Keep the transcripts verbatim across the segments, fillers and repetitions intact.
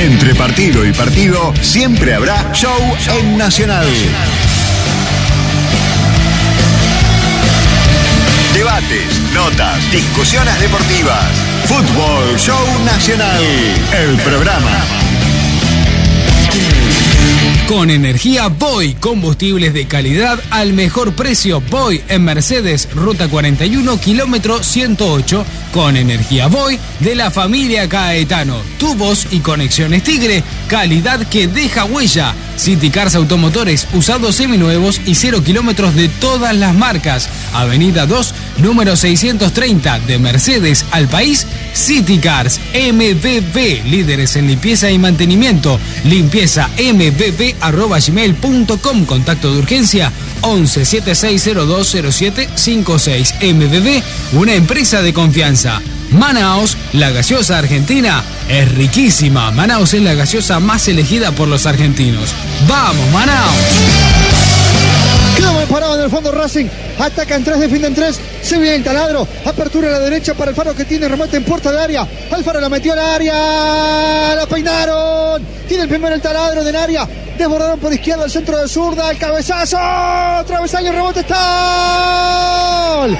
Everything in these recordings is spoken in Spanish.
Entre partido y partido siempre habrá show en Nacional. Debates, notas, discusiones deportivas. Fútbol Show Nacional, el programa. Con energía Voy, combustibles de calidad al mejor precio. Voy en Mercedes, ruta cuarenta y uno, kilómetro ciento ocho. Con energía Voy de la familia Caetano. Tubos y conexiones Tigre, calidad que deja huella. City Cars Automotores, usados seminuevos y cero kilómetros de todas las marcas. Avenida dos, número seiscientos treinta, de Mercedes al país. City Cars M B B, líderes en limpieza y mantenimiento. Limpieza M B B arroba gmail punto com. Contacto de urgencia once, setenta y seis cero dos cero siete cincuenta y seis. M B B, una empresa de confianza. Manaos, la gaseosa argentina, es riquísima. Manaos es la gaseosa más elegida por los argentinos. ¡Vamos, Manaos! Quedó mal parado en el fondo Racing. Atacan tres, defienden tres. Se viene el taladro. Apertura a la derecha para Alfaro, que tiene remate en puerta de área. Alfaro la metió al área. La peinaron. Tiene el primero el taladro del área. Desbordaron por izquierda, el centro de zurda. El cabezazo. Travesaño, rebote. Está. ¡Gol!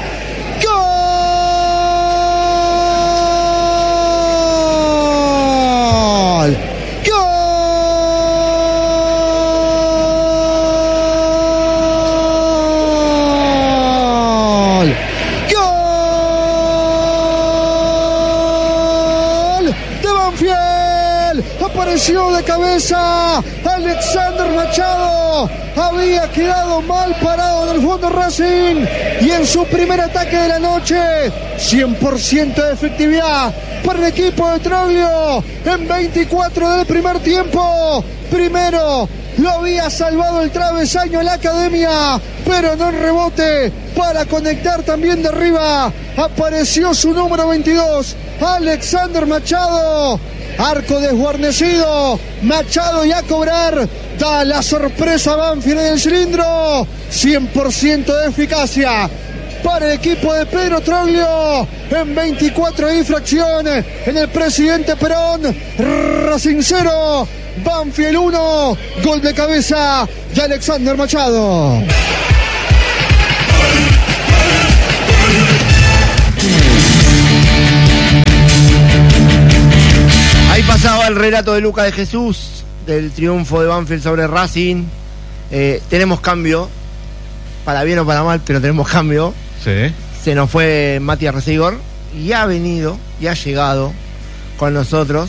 Apareció de cabeza Alexander Machado. Había quedado mal parado en el fondo Racing. Y en su primer ataque de la noche, cien por ciento de efectividad para el equipo de Troglio. En veinticuatro del primer tiempo. Primero lo había salvado el travesaño la Academia, pero no en rebote para conectar también de arriba. Apareció su número veintidós, Alexander Machado. Arco desguarnecido, Machado y a cobrar. Da la sorpresa Banfield en el cilindro. cien por ciento de eficacia para el equipo de Pedro Troglio. En veinticuatro infracciones en el Presidente Perón. Racing cero, Banfield uno. Gol de cabeza de Alexander Machado. Ahí pasaba el relato de Luca de Jesús del triunfo de Banfield sobre Racing. Eh, tenemos cambio, para bien o para mal, pero tenemos cambio. Sí. Se nos fue Matías Recigor y ha venido y ha llegado con nosotros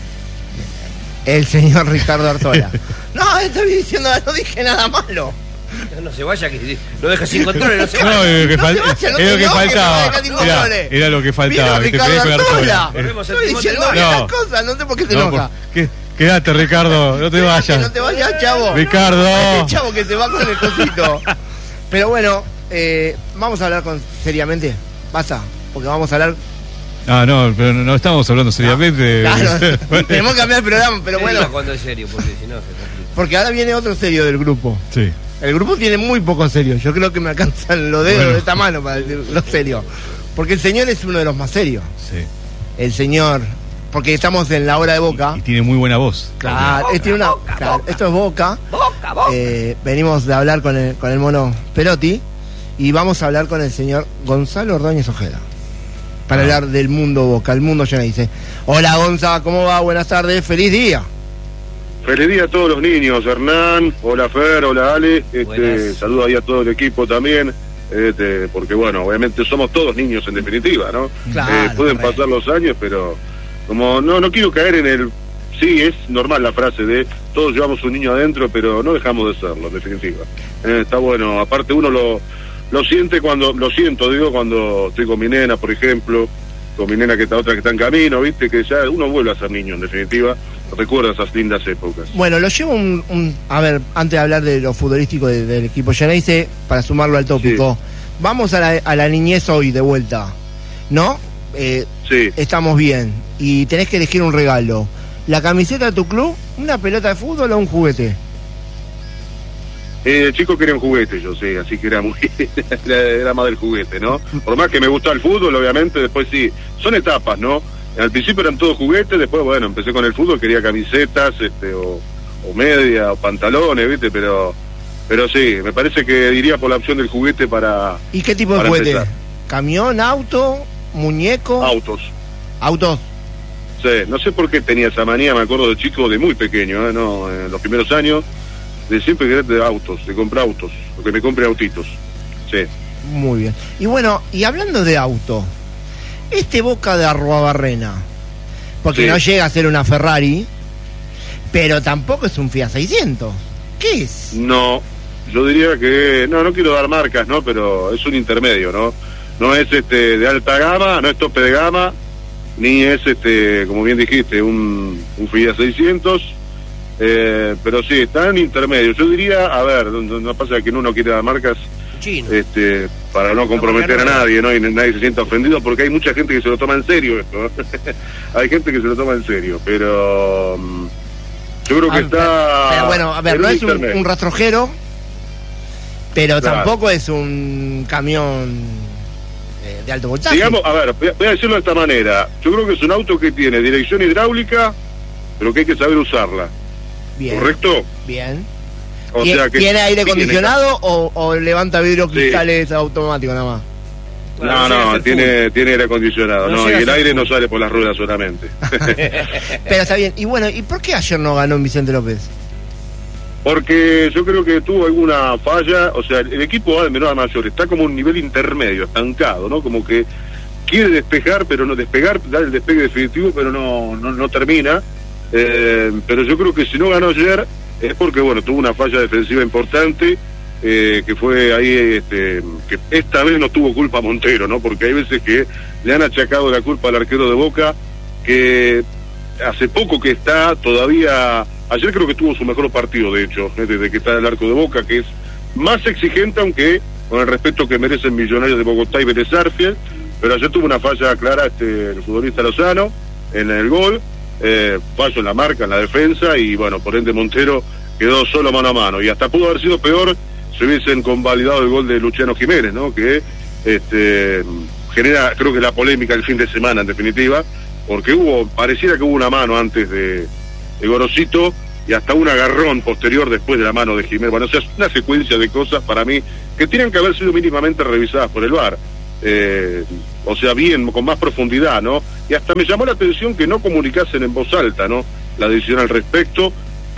el señor Ricardo Artola. No, estoy diciendo, no dije nada malo. No, no se vaya, que lo deja sin control, no se vaya. No, es lo que, No fal se vaya, no es lo se que enoje, faltaba. no me Era, era, era lo que faltaba. Vino Que te Ricardo querés pegar Artola. sola. Estoy diciendo No. las cosas, no sé por qué te No, enoja. por- ¿qué? Quédate, Ricardo, no te vayas. No te vayas, chavo. Ricardo. El chavo que se va con el cosito. Pero bueno, eh, vamos a hablar con seriamente. Basta, porque vamos a hablar. Ah, no, pero no estamos hablando seriamente. Claro, tenemos que cambiar el programa, pero bueno. Cuando es serio, porque si no se complica. Porque ahora viene otro serio del grupo. Sí. El grupo tiene muy poco serio. Yo creo que me alcanzan los dedos Bueno. de esta mano para decir lo serio. Porque el señor es uno de los más serios. Sí. El señor. Porque estamos en la hora de Boca. Y tiene muy buena voz. Claro, Boca, este una, Boca, claro, Boca. esto es Boca. Boca, boca. Eh, venimos de hablar con el, con el mono Perotti. Y vamos a hablar con el señor Gonzalo Ordóñez Ojeda. Para Ah. hablar del mundo Boca, el mundo ya dice. Hola Gonza, ¿cómo va? Buenas tardes, feliz día. Feliz día a todos los niños, Hernán, hola Fer, hola Ale, este, Buenas. saludo ahí a todo el equipo también, este, porque bueno, obviamente somos todos niños en definitiva, ¿no? Claro, Eh, pueden correcto. pasar los años, pero como no no quiero caer en el, sí, es normal la frase de todos llevamos un niño adentro, pero no dejamos de serlo, en definitiva. Eh, está bueno, aparte uno lo, lo siente cuando, lo siento, digo, cuando estoy con mi nena, por ejemplo, con mi nena que está otra que está en camino, viste, que ya uno vuelve a ser niño, en definitiva. Recuerda esas lindas épocas. Bueno, lo llevo un, un- a ver, antes de hablar de lo futbolístico de- del equipo Geneise, para sumarlo al tópico, vamos a la, a la niñez hoy de vuelta, ¿no? Eh, Sí. estamos bien y tenés que elegir un regalo. ¿La camiseta de tu club, una pelota de fútbol o un juguete? Eh, chico quería un juguete, yo sé, así que era muy era, era más del juguete, ¿no? Por más que me gusta el fútbol, obviamente, después sí, son etapas, ¿no? Al principio eran todos juguetes, después, bueno, empecé con el fútbol, quería camisetas, este, o, o media, o pantalones, ¿viste? Pero, pero sí, me parece que iría por la opción del juguete para... ¿Y qué tipo de para juguete? empezar. ¿Camión, auto, muñeco? Autos. ¿Autos? Sí, no sé por qué tenía esa manía, me acuerdo de chico, de muy pequeño, ¿eh? No, en los primeros años, de siempre querer de autos, de comprar autos, o que me compre autitos. Sí. Muy bien. Y bueno, y hablando de auto, este Boca de Arruabarrena, porque Sí. no llega a ser una Ferrari, pero tampoco es un Fiat seiscientos. ¿Qué es? No, yo diría que, no, no quiero dar marcas, ¿no? Pero es un intermedio, ¿no? No es este de alta gama, no es tope de gama, ni es este, como bien dijiste, un, un Fiat seiscientos, eh, pero sí, está en intermedio. Yo diría, a ver, no, no pasa que uno no quiere dar marcas, Chino. este, para no comprometer a nadie, ¿no? Y nadie se sienta ofendido, porque hay mucha gente que se lo toma en serio esto, ¿no? Hay gente que se lo toma en serio, pero mm, yo creo que Ah, está... pero bueno, a ver, en no un es un, intermedio. un rastrojero, pero Claro. tampoco es un camión eh, de alto voltaje. Digamos, a ver, voy a, voy a decirlo de esta manera. Yo creo que es un auto que tiene dirección hidráulica, pero que hay que saber usarla. Bien, ¿Correcto? bien. O ¿Tie- sea que ¿Tiene aire tiene- acondicionado o, o levanta vidrio Sí. cristales automático nada más? No, no, tiene, tiene aire acondicionado. No No, y llega a el ser aire full. no sale por las ruedas solamente. Pero está bien. Y bueno, ¿y por qué ayer no ganó Vicente López? Porque yo creo que tuvo alguna falla. O sea, el equipo va de menor a mayor. Está como un nivel intermedio, estancado, ¿no? Como que quiere despejar, pero no despegar, dar el despegue definitivo, pero no, no, no termina. Eh, pero yo creo que si no ganó ayer es porque, bueno, tuvo una falla defensiva importante, eh, que fue ahí, este, que esta vez no tuvo culpa Montero, ¿no? Porque hay veces que le han achacado la culpa al arquero de Boca, que hace poco que está todavía, ayer creo que tuvo su mejor partido, de hecho, eh, desde que está en el arco de Boca, que es más exigente, aunque con el respeto que merecen Millonarios de Bogotá y Vélez Sarsfield, pero ayer tuvo una falla clara este, el futbolista Lozano en el gol, eh, fallo en la marca, en la defensa, y bueno, por ende Montero quedó solo mano a mano, y hasta pudo haber sido peor si hubiesen convalidado el gol de Luciano Jiménez, ¿no? Que este, genera, creo que la polémica el fin de semana, en definitiva, porque hubo, pareciera que hubo una mano antes de, de Gorosito, y hasta un agarrón posterior después de la mano de Jiménez. Bueno, o sea, es una secuencia de cosas para mí que tienen que haber sido mínimamente revisadas por el V A R. Eh, o sea, bien, con más profundidad, ¿no? Y hasta me llamó la atención que no comunicasen en voz alta, ¿no? La decisión al respecto,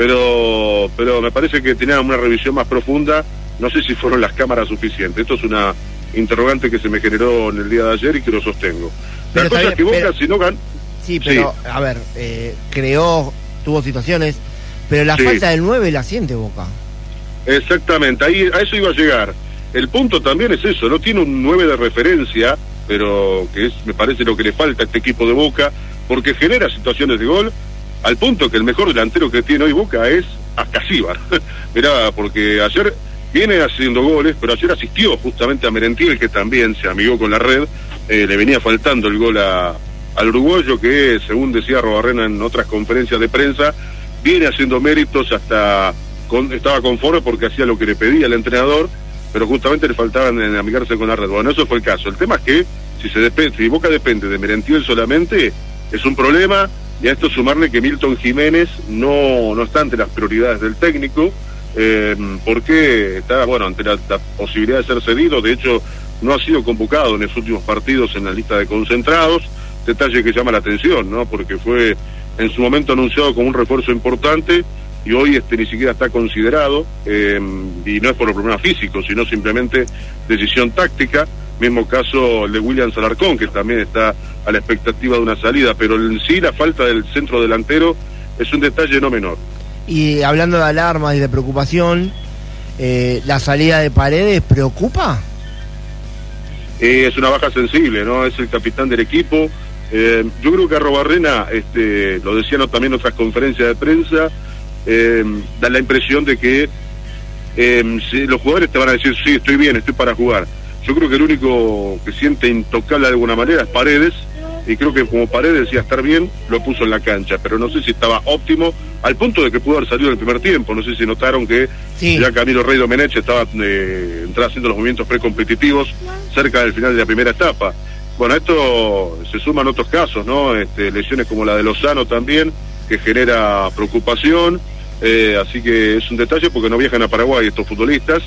pero pero me parece que tenían una revisión más profunda. No sé si fueron las cámaras suficientes. Esto es una interrogante que se me generó en el día de ayer y que lo sostengo. Pero La cosa está es que bien, Boca, pero- si no gan... Sí, pero, a ver, eh, creó, tuvo situaciones, pero la Sí. falta del nueve la siente Boca. Exactamente, ahí a eso iba a llegar. El punto también es eso, no tiene un nueve de referencia, pero que es, me parece, lo que le falta a este equipo de Boca, porque genera situaciones de gol, al punto que el mejor delantero que tiene hoy Boca es Ascasíbar. Mirá, porque ayer viene haciendo goles, pero ayer asistió justamente a Merentiel, que también se amigó con la red, eh, le venía faltando el gol a, al uruguayo, que según decía Arruabarrena en otras conferencias de prensa, viene haciendo méritos, hasta con, estaba conforme porque hacía lo que le pedía el entrenador, pero justamente le faltaban en amigarse con la red. Bueno, eso fue el caso. El tema es que si se depende, si Boca depende de Merentiel solamente, es un problema, y a esto sumarle que Milton Jiménez no, no está ante las prioridades del técnico, eh, porque está, bueno, ante la, la posibilidad de ser cedido. De hecho, no ha sido convocado en los últimos partidos en la lista de concentrados, detalle que llama la atención, ¿no? Porque fue en su momento anunciado como un refuerzo importante, y hoy este ni siquiera está considerado, eh, y no es por los problemas físicos, sino simplemente decisión táctica. Mismo caso el de William Alarcón, que también está a la expectativa de una salida, pero en sí la falta del centro delantero es un detalle no menor. Y hablando de alarmas y de preocupación, eh, ¿la salida de Paredes preocupa? Eh, es una baja sensible, ¿no? Es el capitán del equipo. Eh, yo creo que Arruabarrena, este, lo decían también en otras conferencias de prensa, eh, da la impresión de que eh, si los jugadores te van a decir, sí, estoy bien, estoy para jugar. Yo creo que el único que siente intocable de alguna manera es Paredes, y creo que como Paredes decía estar bien, lo puso en la cancha, pero no sé si estaba óptimo, al punto de que pudo haber salido en el primer tiempo. No sé si notaron que Sí. ya Camilo Rey Domenech estaba eh, entraba haciendo los movimientos precompetitivos cerca del final de la primera etapa. Bueno, esto se suman otros casos, ¿no? Este, lesiones como la de Lozano también, que genera preocupación, eh, así que es un detalle porque no viajan a Paraguay estos futbolistas,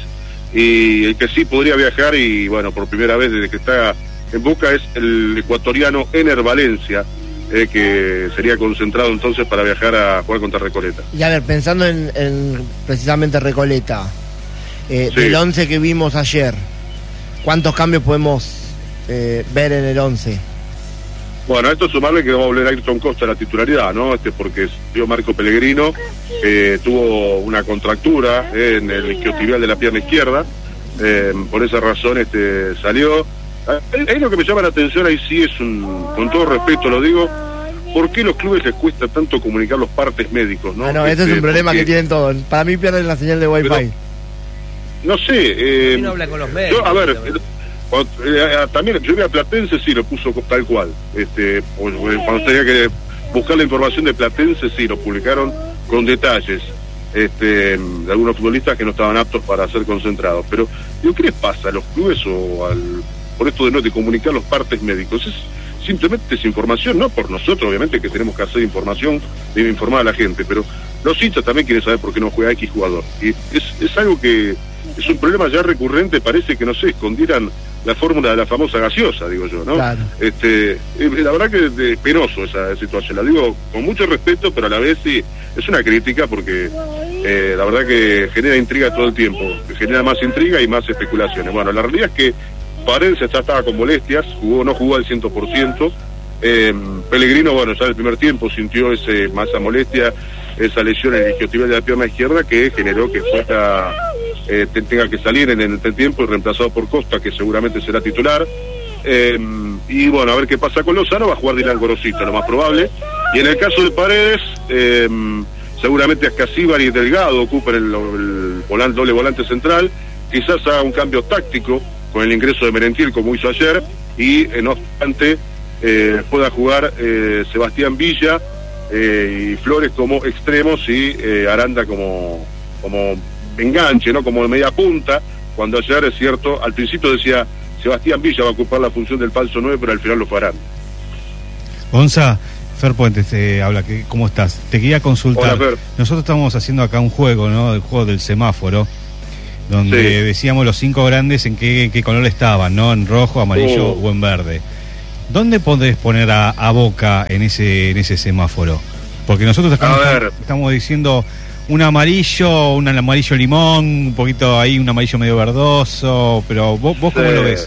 y el que sí podría viajar, y bueno, por primera vez desde que está en Boca, es el ecuatoriano Ener Valencia, eh, que sería concentrado entonces para viajar a jugar contra Recoleta. Y a ver, pensando en, en precisamente Recoleta, eh, Sí. del once que vimos ayer, ¿cuántos cambios podemos eh, ver en el once? Bueno, a esto sumarle que va a volver Ayrton Costa a la titularidad, ¿no? Este porque dio Marco Pellegrino, eh, tuvo una contractura eh, en el isquiotibial de la pierna izquierda, eh, por esa razón este salió. Ahí, ahí lo que me llama la atención, ahí sí es un, con todo respeto lo digo, ¿por qué a los clubes les cuesta tanto comunicar los partes médicos, no? Ah, no, este es un problema porque, que tienen todos. Para mí pierden la señal de Wi-Fi. Pero, no sé, eh, no habla con los médicos. yo, a ver, cuando, eh, también yo vi a Platense, sí, lo puso tal cual. Este, cuando tenía que buscar la información de Platense, sí, lo publicaron con detalles. Este, de algunos futbolistas que no estaban aptos para ser concentrados. Pero, digo, ¿qué les pasa a los clubes o al, por esto de no de comunicar los partes médicos? Es simplemente es información, no por nosotros, obviamente, que tenemos que hacer información, debe informar a la gente, pero los hinchas también quieren saber por qué no juega X jugador. Y es, es algo que es un problema ya recurrente, parece que, no sé, escondieran la fórmula de la famosa gaseosa, digo yo, ¿no? Claro. Este, eh, la verdad que es penoso esa situación, la digo con mucho respeto, pero a la vez sí, es una crítica porque eh, la verdad que genera intriga todo el tiempo, genera más intriga y más especulaciones. Bueno, la realidad es que Paredes ya estaba con molestias, jugó, no jugó al cien por ciento, eh, Pellegrino, bueno, ya en el primer tiempo sintió ese, más esa molestia, esa lesión en el isquiotibial de la pierna izquierda que generó que fuera, eh, tenga que salir en el tiempo y reemplazado por Costa, que seguramente será titular. Eh, y bueno, a ver qué pasa con Lozano, va a jugar Dylan Gorosito, lo más probable. Y en el caso de Paredes, eh, seguramente Ascasíbar y Delgado ocupan el, el volante, doble volante central, quizás haga un cambio táctico con el ingreso de Merentiel como hizo ayer, y eh, no obstante eh, pueda jugar eh, Sebastián Villa eh, y Flores como extremos y eh, Aranda como, como enganche, ¿no? Como media punta, cuando ayer, es cierto, al principio decía Sebastián Villa va a ocupar la función del falso nueve, pero al final lo fue Aranda. Gonza, Fer Puentes te habla, que, ¿cómo estás? Te quería consultar. Hola, Fer. Nosotros estamos haciendo acá un juego, ¿no? El juego del semáforo, donde Sí. decíamos los cinco grandes en qué, qué color estaban, ¿no? En rojo, amarillo Oh. o en verde. ¿Dónde podés poner a, a Boca en ese en ese semáforo? Porque nosotros estamos, A ver. estamos diciendo un amarillo, un amarillo limón, un poquito ahí, un amarillo medio verdoso, pero vos, vos ¿cómo Sí. lo ves?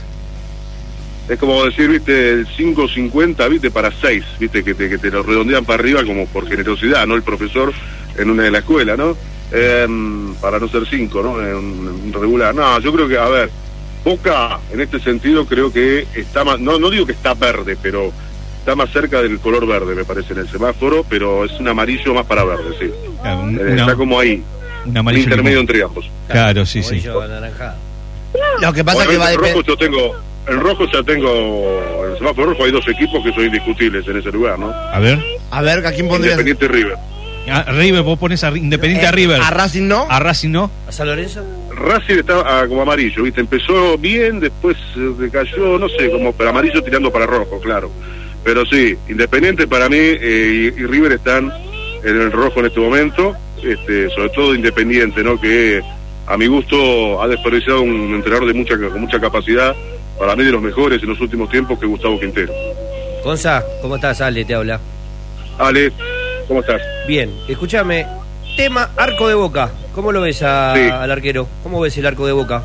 Es como decir, viste, el cinco cincuenta, viste, para seis, viste, que te, que te lo redondean para arriba como por generosidad, ¿no? El profesor en una de la escuela, ¿no? Eh, para no ser cinco, ¿no? Un, un regular. No, yo creo que, a ver, Boca, en este sentido, creo que está más, no, no digo que está verde, pero está más cerca del color verde, me parece, en el semáforo, pero es un amarillo más para verde, sí. Claro, un, Eh, una- está como ahí, un un amarillo intermedio limón. entre ambos. Claro, sí, sí. Amarillo anaranjado. Lo que pasa es que va a Obviamente, el rojo depender. yo tengo, el rojo ya tengo, en el semáforo rojo hay dos equipos que son indiscutibles en ese lugar, ¿no? A ver. A ver, ¿a quién pondrías? Independiente y River. A River, vos pones a Independiente Eh, a River. A Racing no. A Racing no. ¿A San Lorenzo? Racing está ah, como amarillo, ¿viste? Empezó bien, después eh, decayó, no sé, como pero amarillo tirando para rojo, claro. Pero sí, Independiente para mí eh, y, y River están en el rojo en este momento, este, sobre todo Independiente, ¿no? Que a mi gusto ha desperdiciado un entrenador de mucha con mucha capacidad, para mí de los mejores en los últimos tiempos, que es Gustavo Quintero. Gonza, ¿cómo estás? Ale, te habla. Ale, ¿cómo estás? Bien, escúchame. Tema arco de Boca. ¿Cómo lo ves a- Sí. al arquero? ¿Cómo ves el arco de Boca?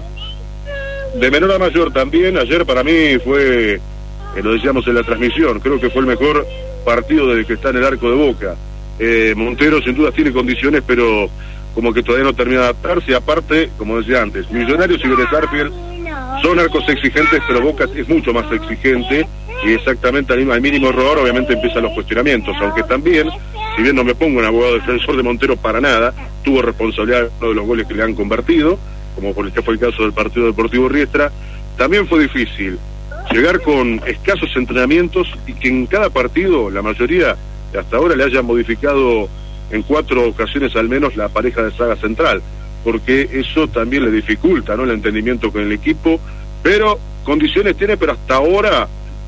De menor a mayor también, ayer para mí fue, eh, lo decíamos en la transmisión, creo que fue el mejor partido desde que está en el arco de Boca. Eh, Montero sin duda tiene condiciones, pero como que todavía no termina de adaptarse. Aparte, como decía antes, Millonarios y Vélez Sarsfield son arcos exigentes, pero Boca es mucho más exigente, y exactamente al, al mínimo error obviamente empiezan los cuestionamientos, aunque también, si bien no me pongo en abogado defensor de Montero para nada, tuvo responsabilidad en uno de los goles que le han convertido, como por el que fue el caso del partido Deportivo Riestra. También fue difícil llegar con escasos entrenamientos y que en cada partido, la mayoría de hasta ahora, le hayan modificado en cuatro ocasiones al menos la pareja de saga central, porque eso también le dificulta, ¿no?, el entendimiento con el equipo, pero condiciones tiene, pero hasta ahora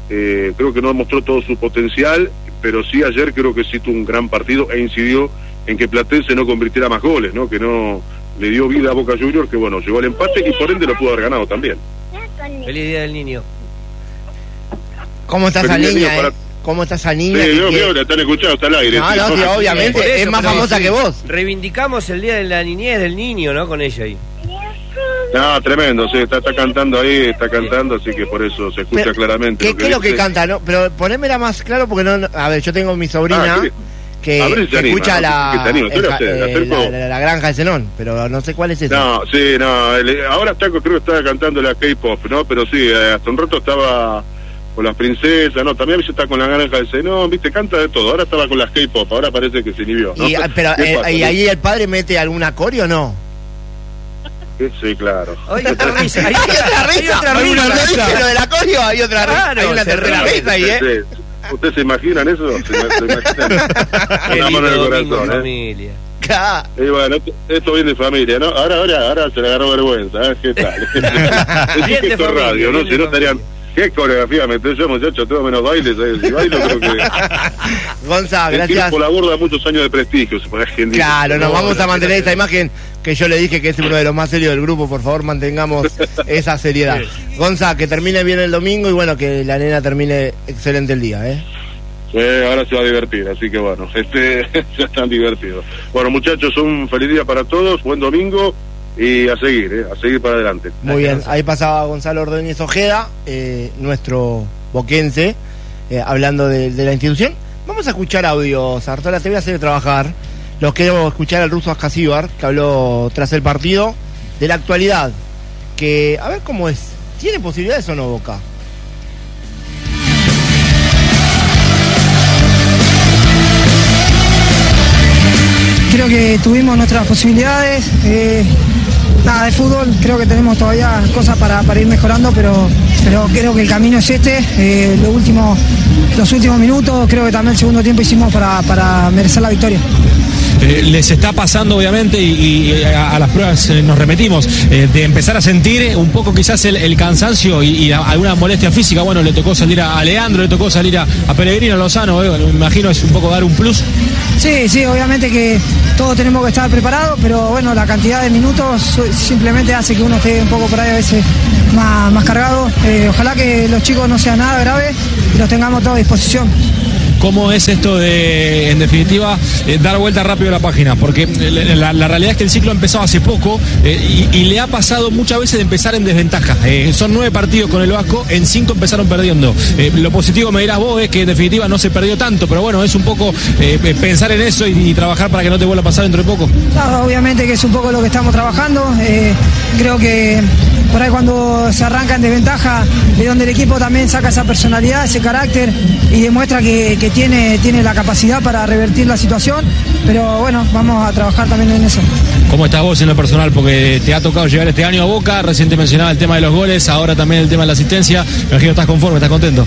eh, creo que no mostró todo su potencial, pero sí ayer creo que sí tuvo un gran partido e incidió en que Platense no convirtiera más goles, ¿no? Que no le dio vida a Boca Juniors, que bueno, llegó al empate y por ende lo pudo haber ganado también. Feliz Día del Niño. ¿Cómo está esa niña, eh? ¿Cómo está esa niña? Sí, yo, que... yo, la están escuchando, está al aire. No, no, sí, obviamente, eso, es más famosa sí, que vos. Reivindicamos el Día de la Niñez del Niño, ¿no? Con ella ahí. No, tremendo, sí, está, está cantando ahí, está cantando, así que por eso se escucha Pero, claramente. ¿Qué, lo ¿qué es lo que dice. canta? ¿No? Pero ponémela más claro porque no, no... A ver, yo tengo mi sobrina... Ah, ¿qué? Que, A ver si se que anima, escucha ¿no? la, Que se anima. ¿Tú el la ja- haces? ¿La eh, acerco? la, la- la granja de Zenón, pero no sé cuál es esa. No, sí, no, el- ahora está, creo que estaba cantando la K-pop, ¿no? Pero sí, eh, hasta un rato estaba con las princesas, ¿no? También a veces está con la granja de Zenón, viste, canta de todo. Ahora estaba con las K-pop, ahora parece que se inhibió, ¿no? Y, ah, pero, ¿Qué eh, pasa, ¿y no? ahí el padre mete alguna coreo o no? Sí, claro. Hay otra risa. Hay Hay otra risa, Hay otra hay una risa. risa. Lo de la coreo hay otra risa, Claro, hay una se tercera ríe. risa ahí, ¿eh? Sí, sí. ¿Ustedes se imaginan eso? ¿Se, se imaginan? Qué Una mano en el lindo domingo en corazón, ¿eh? familia. Claro. Y bueno, esto, esto viene de familia, ¿no? Ahora, ahora, ahora se le agarró vergüenza, ¿eh? ¿Qué tal? Es Bien de esto es familia, radio, ¿no? bien de Si no familia. estarían... ¿Qué coreografía metés yo, muchacho? Tengo menos bailes, ¿sabes? Si bailo creo que... Gonza, Me tiro gracias. por la borda muchos años de prestigio, se puede gente. Claro, nos No, vamos a no, mantener no, esta imagen que yo le dije que es uno de los más serios del grupo. Por favor, mantengamos esa seriedad. Gonza, que termine bien el domingo y bueno, que la nena termine excelente el día, ¿eh? Sí, ahora se va a divertir, así que bueno, este ya están divertidos. Bueno, muchachos, un feliz día para todos, buen domingo y a seguir, ¿eh? A seguir para adelante. Muy bien, ahí pasaba Gonzalo Ordóñez Ojeda, eh, nuestro boquense, eh, hablando de, de la institución. Vamos a escuchar audios, Artola, te voy a hacer trabajar. Los quiero escuchar al ruso Askasibar, que habló tras el partido, de la actualidad. Que, a ver cómo es, ¿tiene posibilidades o no Boca? Creo que tuvimos nuestras posibilidades. Eh, nada, de fútbol creo que tenemos todavía cosas para, para ir mejorando, pero, pero creo que el camino es este. Eh, lo último, los últimos minutos, creo que también el segundo tiempo hicimos para, para merecer la victoria. Eh, les está pasando obviamente y, y a, a las pruebas eh, nos remetimos eh, de empezar a sentir un poco quizás el, el cansancio y, y la- alguna molestia física. Bueno, le tocó salir a, a Leandro, le tocó salir a, a Pellegrino, a Lozano, eh, me imagino es un poco dar un plus. Sí, sí, obviamente que todos tenemos que estar preparados, pero bueno, la cantidad de minutos so- simplemente hace que uno esté un poco por ahí a veces más, más cargado. Eh, ojalá que los chicos no sean nada grave y los tengamos todos a disposición. ¿Cómo es esto de, en definitiva, eh, dar vuelta rápido a la página? Porque eh, la, la realidad es que el ciclo empezó hace poco eh, y, y le ha pasado muchas veces de empezar en desventaja. Eh, son nueve partidos con el Vasco, en cinco empezaron perdiendo. Eh, lo positivo, me dirás vos, es que en definitiva no se perdió tanto, pero bueno, es un poco eh, pensar en eso y, y trabajar para que no te vuelva a pasar dentro de poco. No, obviamente que es un poco lo que estamos trabajando. Eh, creo que por ahí cuando se arranca en desventaja es donde el equipo también saca esa personalidad, ese carácter y demuestra que, que tiene, tiene la capacidad para revertir la situación. Pero bueno, vamos a trabajar también en eso. ¿Cómo estás vos en lo personal? Porque te ha tocado llegar este año a Boca, recién te mencionaba el tema de los goles, ahora también el tema de la asistencia. Me imagino que estás conforme, estás contento.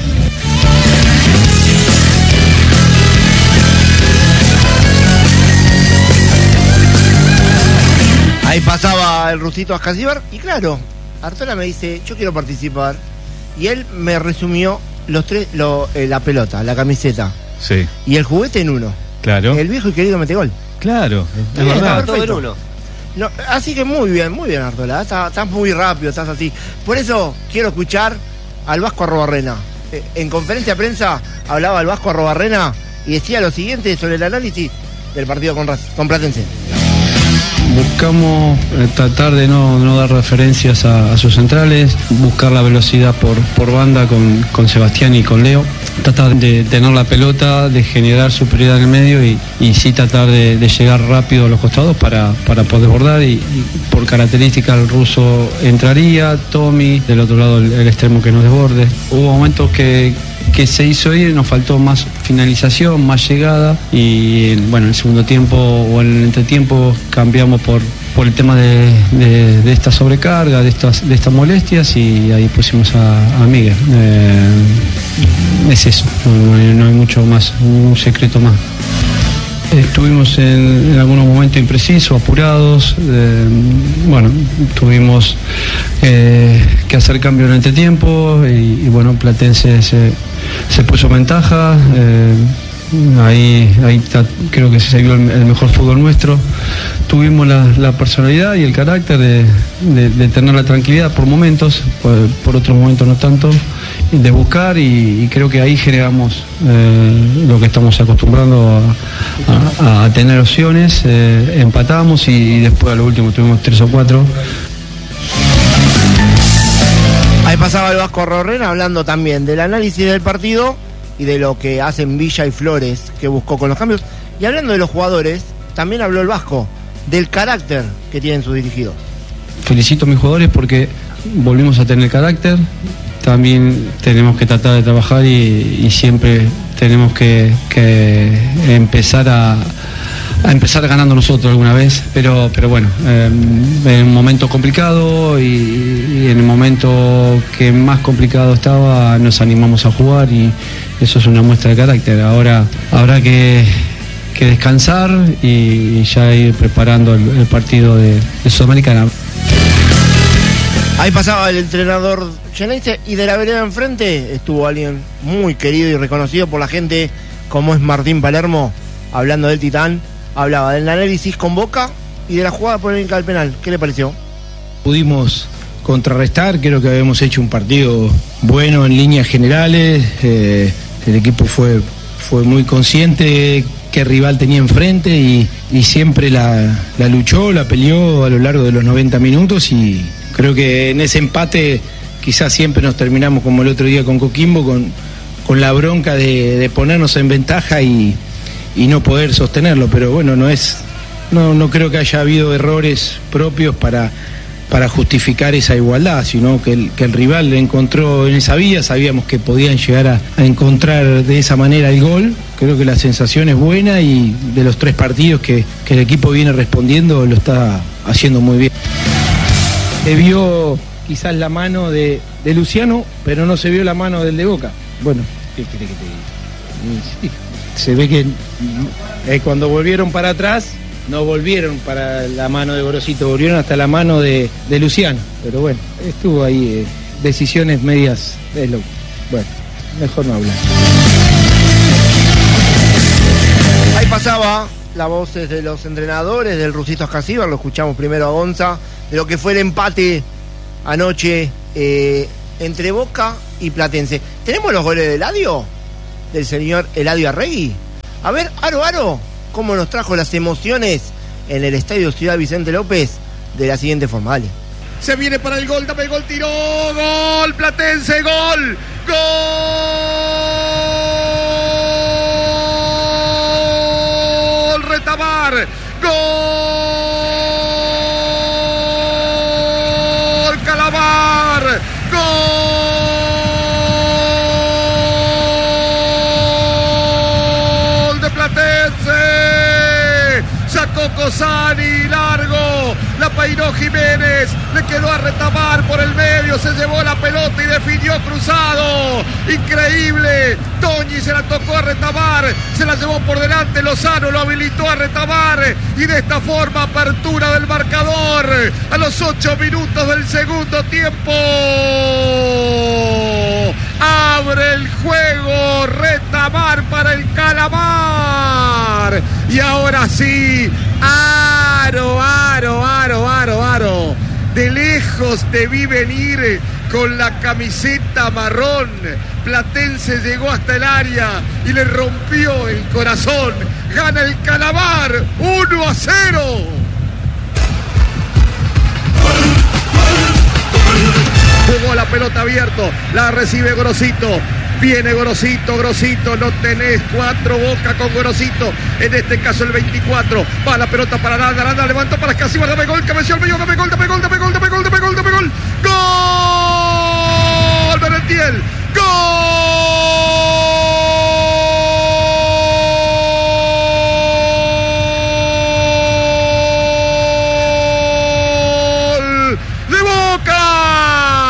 Ahí pasaba el rusito Askasibar y claro, Artola me dice, yo quiero participar. Y él me resumió los tres, lo, eh, la pelota, la camiseta Sí, y el juguete en uno. claro. El viejo y querido metegol. Claro, es Bien, verdad. Todo en perfecto. uno. No, así que muy bien, muy bien Artola, estás, estás muy rápido, estás así. Por eso quiero escuchar al Vasco Arrobarrena. Eh, en conferencia de prensa hablaba el Vasco Arrobarrena y decía lo siguiente sobre el análisis del partido con, Raz- con Platense. Buscamos eh, tratar de no, no dar referencias a, a sus centrales, buscar la velocidad por, por banda con, con Sebastián y con Leo, tratar de tener la pelota, de generar superioridad en el medio y, y sí tratar de, de llegar rápido a los costados para, para poder bordar y, y por característica el ruso entraría, Tommy, del otro lado el, el extremo que nos desborde. Hubo momentos que que se hizo ir, nos faltó más finalización, más llegada y bueno, en el segundo tiempo o en el entretiempo cambiamos por, por el tema de, de, de esta sobrecarga, de estas, de estas molestias y ahí pusimos a, a Miguel. Eh, es eso, no, no hay, no hay mucho más, un secreto más. Estuvimos en, en algunos momentos imprecisos, apurados. Eh, bueno, tuvimos eh, que hacer cambios en el entretiempo y, y bueno, Platense se, se puso ventaja. Eh, ahí ahí está, creo que se vio el, el mejor fútbol nuestro. Tuvimos la, la personalidad y el carácter de, de, de tener la tranquilidad por momentos, por, por otros momentos no tanto, de buscar y, y creo que ahí generamos eh, lo que estamos acostumbrando a, a, a tener opciones. Eh, empatamos y, y después a lo último tuvimos tres o cuatro. Ahí pasaba el Vasco Rorrena hablando también del análisis del partido y de lo que hacen Villa y Flores, que buscó con los cambios. Y hablando de los jugadores, también habló el Vasco del carácter que tienen sus dirigidos. Felicito a mis jugadores porque volvimos a tener carácter. También tenemos que tratar de trabajar y, y siempre tenemos que, que empezar a, a empezar ganando nosotros alguna vez, pero pero bueno, eh, en un momento complicado y, y en el momento que más complicado estaba nos animamos a jugar y eso es una muestra de carácter. Ahora habrá que, que descansar y, y ya ir preparando el, el partido de, de Sudamericana. Ahí pasaba el entrenador Geneise y de la vereda enfrente estuvo alguien muy querido y reconocido por la gente como es Martín Palermo, hablando del Titán, hablaba del análisis con Boca y de la jugada polémica del penal. ¿Qué le pareció? Pudimos contrarrestar, creo que habíamos hecho un partido bueno en líneas generales, eh, el equipo fue, fue muy consciente qué rival tenía enfrente y, y siempre la, la luchó, la peleó a lo largo de los noventa minutos y creo que en ese empate quizás siempre nos terminamos como el otro día con Coquimbo, con, con la bronca de, de ponernos en ventaja y, y no poder sostenerlo, pero bueno, no es, no, no creo que haya habido errores propios para, para justificar esa igualdad, sino que el, que el rival encontró en esa vía, sabíamos que podían llegar a, a encontrar de esa manera el gol. Creo que la sensación es buena y de los tres partidos que, que el equipo viene respondiendo lo está haciendo muy bien. Se vio quizás la mano de, de Luciano, pero no se vio la mano del de Boca. Bueno, ¿qué quiere que te diga? Se ve que eh, cuando volvieron para atrás, no volvieron para la mano de Gorosito, volvieron hasta la mano de, de Luciano. Pero bueno, estuvo ahí eh, decisiones medias de lo. Bueno, mejor no hablar. Ahí pasaba las voces de los entrenadores del Rusito Ascasíbar, lo escuchamos primero a Gonza, de lo que fue el empate anoche eh, entre Boca y Platense. ¿Tenemos los goles de Eladio? Del señor Eladio Arregui. A ver, Aro, Aro, cómo nos trajo las emociones en el Estadio Ciudad Vicente López de la siguiente forma. Dale. Se viene para el gol, dame el gol, tiró, gol, Platense, gol, gol, Retamar, gol, Calamar, gol de Platense, sacó Cosani, largo, la peinó Jiménez, le quedó a Retamar por el medio, se llevó la pelota y definió cruzado, increíble, Toñi se la tocó a Retamar, se la llevó por delante, Lozano lo habilitó a Retamar y de esta forma apertura del marcador a los ocho minutos del segundo tiempo, abre el juego Retamar para el Calamar y ahora sí, Aro, Aro, Aro, Aro, Aro, de lejos te vi venir con la camiseta marrón, Platense llegó hasta el área y le rompió el corazón, gana el Calamar, uno a cero. Jugó la pelota abierto, la recibe Gorosito, viene Gorosito, Gorosito, no tenés cuatro, Boca con Gorosito, en este caso el veinticuatro, va la pelota para Aranda, Aranda levantó para Ascasíbar, dame gol, cabeció al medio, dame gol, dame gol, dame gol, dame gol, dame gol, dame gol, gol, Merentiel, gol.